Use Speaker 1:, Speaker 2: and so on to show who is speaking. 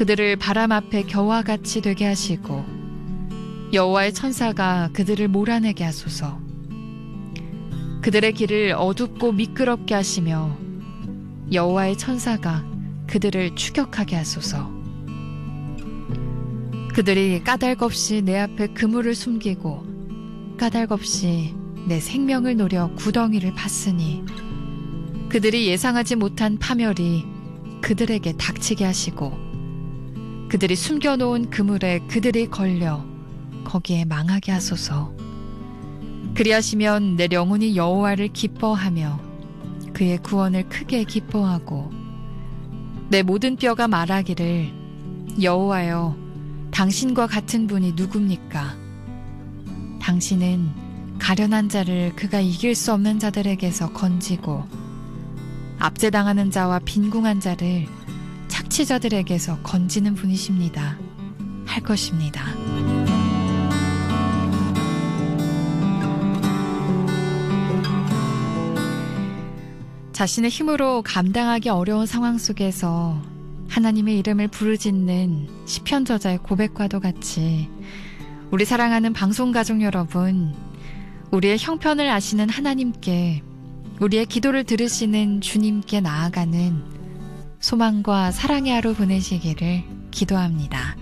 Speaker 1: 그들을 바람 앞에 겨와 같이 되게 하시고 여호와의 천사가 그들을 몰아내게 하소서. 그들의 길을 어둡고 미끄럽게 하시며 여호와의 천사가 그들을 추격하게 하소서. 그들이 까닭없이 내 앞에 그물을 숨기고 까닭없이 내 생명을 노려 구덩이를 팠으니 그들이 예상하지 못한 파멸이 그들에게 닥치게 하시고 그들이 숨겨놓은 그물에 그들이 걸려 거기에 망하게 하소서. 그리하시면 내 영혼이 여호와를 기뻐하며 그의 구원을 크게 기뻐하고 내 모든 뼈가 말하기를 여호와여 당신과 같은 분이 누굽니까? 당신은 가련한 자를 그가 이길 수 없는 자들에게서 건지고 압제당하는 자와 빈궁한 자를 착취자들에게서 건지는 분이십니다. 할 것입니다. 자신의 힘으로 감당하기 어려운 상황 속에서 하나님의 이름을 부르짖는 시편 저자의 고백과도 같이 우리 사랑하는 방송가족 여러분, 우리의 형편을 아시는 하나님께, 우리의 기도를 들으시는 주님께 나아가는 소망과 사랑의 하루 보내시기를 기도합니다.